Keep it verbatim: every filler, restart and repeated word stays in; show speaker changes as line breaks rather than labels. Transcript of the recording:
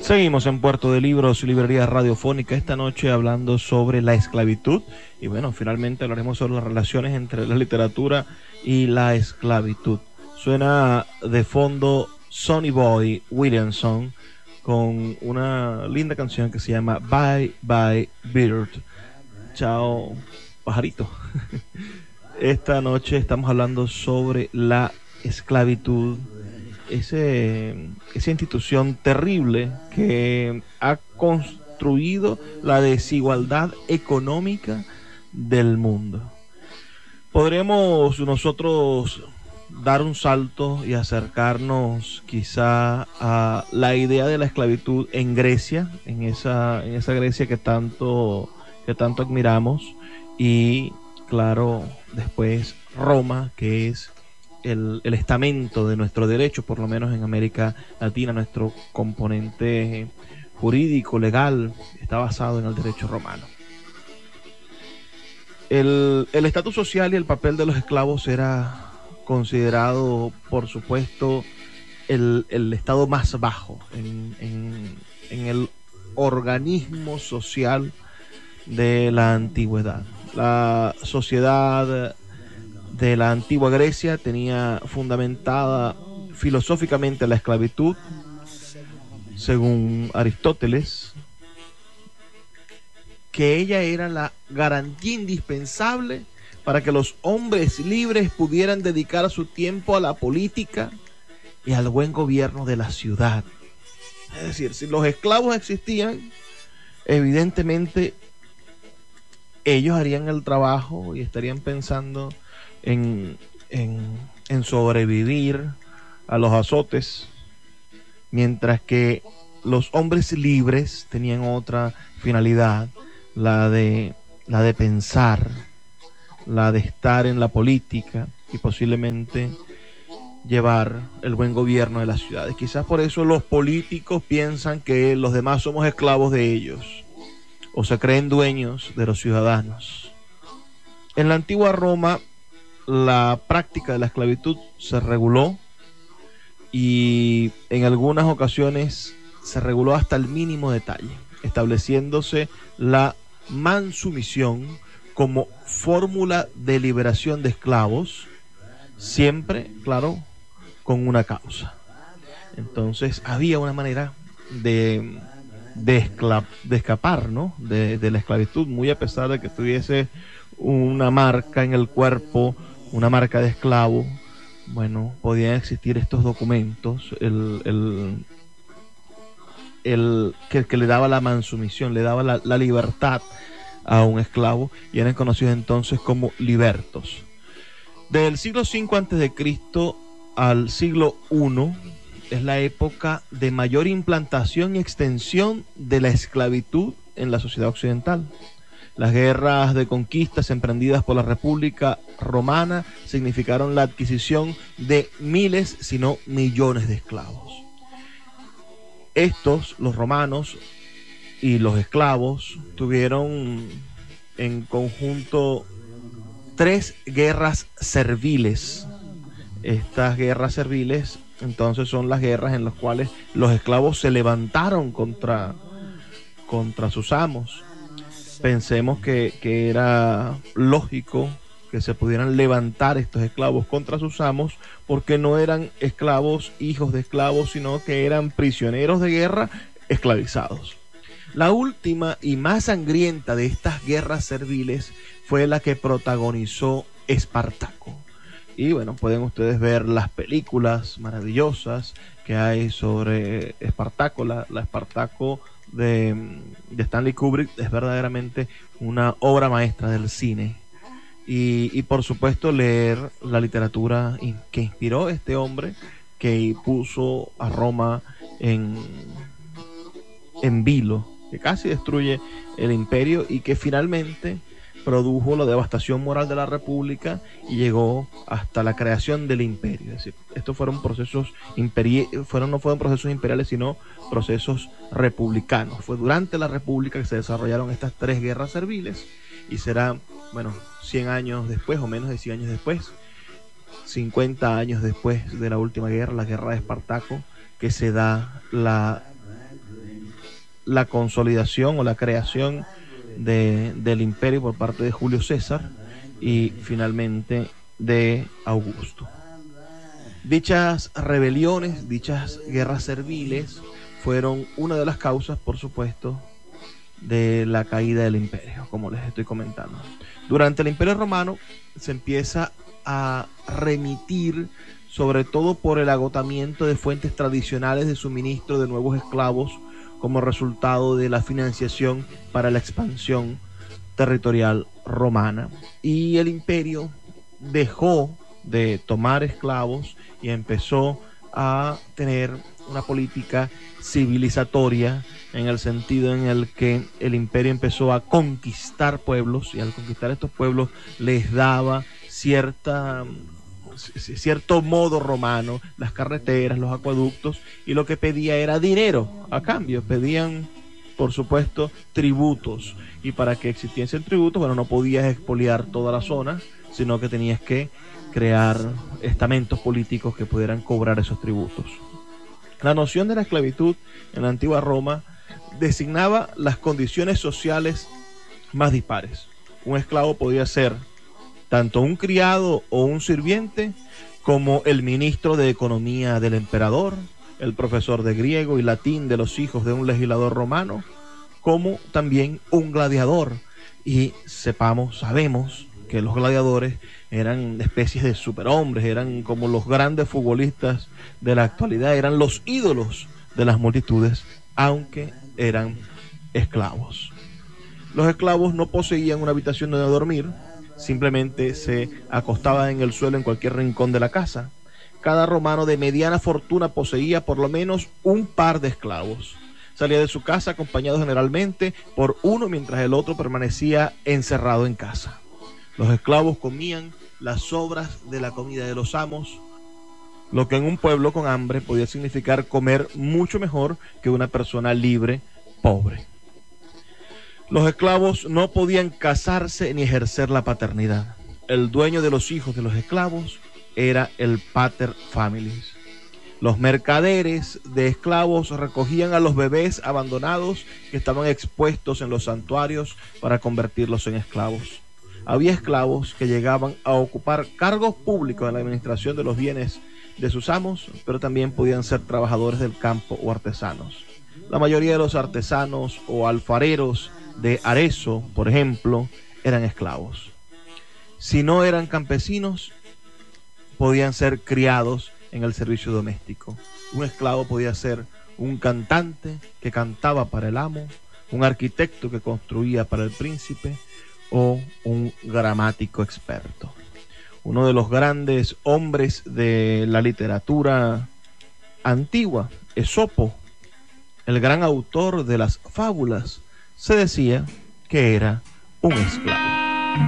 Seguimos en Puerto de Libros y Librería Radiofónica esta noche hablando sobre la esclavitud y bueno, finalmente hablaremos sobre las relaciones entre la literatura y la esclavitud. Suena de fondo Sonny Boy Williamson con una linda canción que se llama Bye Bye Bird. Chao, pajarito. Esta noche estamos hablando sobre la esclavitud, ese, esa institución terrible que ha construido la desigualdad económica del mundo. Podremos nosotros dar un salto y acercarnos quizá a la idea de la esclavitud en Grecia, en esa, en esa Grecia que tanto, que tanto admiramos, y claro, después Roma, que es el, el estamento de nuestro derecho, por lo menos en América Latina. Nuestro componente jurídico, legal, está basado en el derecho romano. El el estatus social y el papel de los esclavos era considerado, por supuesto, el, el estado más bajo en, en, en el organismo social de la antigüedad. La sociedad de la antigua Grecia tenía fundamentada filosóficamente la esclavitud, según Aristóteles, que ella era la garantía indispensable para que los hombres libres pudieran dedicar su tiempo a la política y al buen gobierno de la ciudad. Es decir, si los esclavos existían, evidentemente ellos harían el trabajo y estarían pensando en, en, en sobrevivir a los azotes, mientras que los hombres libres tenían otra finalidad, la de, la de pensar, la de estar en la política y posiblemente llevar el buen gobierno de las ciudades. Quizás por eso los políticos piensan que los demás somos esclavos de ellos, o se creen dueños de los ciudadanos. En la antigua Roma, la práctica de la esclavitud se reguló y en algunas ocasiones se reguló hasta el mínimo detalle, estableciéndose la mansumisión como fórmula de liberación de esclavos, siempre, claro, con una causa. Entonces había una manera de De, escla de escapar, ¿no? De, de la esclavitud, muy a pesar de que tuviese una marca en el cuerpo, una marca de esclavo. Bueno, podían existir estos documentos, el, el, el que, que le daba la mansumisión, le daba la, la libertad a un esclavo, y eran conocidos entonces como libertos. Del siglo cinco antes de Cristo al siglo primero es la época de mayor implantación y extensión de la esclavitud en la sociedad occidental. Las guerras de conquistas emprendidas por la República Romana significaron la adquisición de miles, si no millones de esclavos. Estos, los romanos y los esclavos, tuvieron en conjunto tres guerras serviles. Estas guerras serviles entonces son las guerras en las cuales los esclavos se levantaron contra, contra sus amos. Pensemos que, que era lógico que se pudieran levantar estos esclavos contra sus amos, porque no eran esclavos hijos de esclavos, sino que eran prisioneros de guerra esclavizados. La última y más sangrienta de estas guerras serviles fue la que protagonizó Espartaco. Y bueno, pueden ustedes ver las películas maravillosas que hay sobre Espartaco. La, la Espartaco de, de Stanley Kubrick es verdaderamente una obra maestra del cine. Y, y por supuesto leer la literatura que inspiró a este hombre, que puso a Roma en, en vilo, que casi destruye el imperio y que finalmente produjo la devastación moral de la República y llegó hasta la creación del imperio. Es decir, estos fueron procesos imperi fueron, no fueron procesos imperiales, sino procesos republicanos. Fue durante la República que se desarrollaron estas tres guerras serviles, y será, bueno, cien años después, o menos de cien años después, cincuenta años después de la última guerra, la guerra de Espartaco, que se da la la consolidación o la creación de, del imperio por parte de Julio César y finalmente de Augusto. Dichas rebeliones, dichas guerras serviles fueron una de las causas, por supuesto, de la caída del imperio, como les estoy comentando. Durante el Imperio Romano se empieza a remitir, sobre todo por el agotamiento de fuentes tradicionales de suministro de nuevos esclavos, como resultado de la financiación para la expansión territorial romana. Y el imperio dejó de tomar esclavos y empezó a tener una política civilizatoria, en el sentido en el que el imperio empezó a conquistar pueblos, y al conquistar estos pueblos les daba cierta, cierto modo romano, las carreteras, los acueductos, y lo que pedía era dinero a cambio. Pedían, por supuesto, tributos, y para que existiese el tributo, bueno, no podías expoliar toda la zona, sino que tenías que crear estamentos políticos que pudieran cobrar esos tributos. La noción de la esclavitud en la antigua Roma designaba las condiciones sociales más dispares. Un esclavo podía ser tanto un criado o un sirviente, como el ministro de economía del emperador, el profesor de griego y latín de los hijos de un legislador romano, como también un gladiador. Y sepamos, sabemos que los gladiadores eran especies de superhombres, eran como los grandes futbolistas de la actualidad, eran los ídolos de las multitudes, aunque eran esclavos. Los esclavos no poseían una habitación donde dormir, simplemente se acostaban en el suelo en cualquier rincón de la casa. Cada romano de mediana fortuna poseía por lo menos un par de esclavos. Salía de su casa acompañado generalmente por uno, mientras el otro permanecía encerrado en casa. Los esclavos comían las sobras de la comida de los amos, lo que en un pueblo con hambre podía significar comer mucho mejor que una persona libre, pobre. Los esclavos no podían casarse ni ejercer la paternidad. El dueño de los hijos de los esclavos era el pater familias. Los mercaderes de esclavos recogían a los bebés abandonados que estaban expuestos en los santuarios para convertirlos en esclavos. Había esclavos que llegaban a ocupar cargos públicos en la administración de los bienes de sus amos, pero también podían ser trabajadores del campo o artesanos. La mayoría de los artesanos o alfareros de Arezzo, por ejemplo, eran esclavos. Si no eran campesinos, podían ser criados en el servicio doméstico. Un esclavo podía ser un cantante que cantaba para el amo, un arquitecto que construía para el príncipe, o un gramático experto. Uno de los grandes hombres de la literatura antigua, Esopo, el gran autor de las fábulas, se decía que era un esclavo.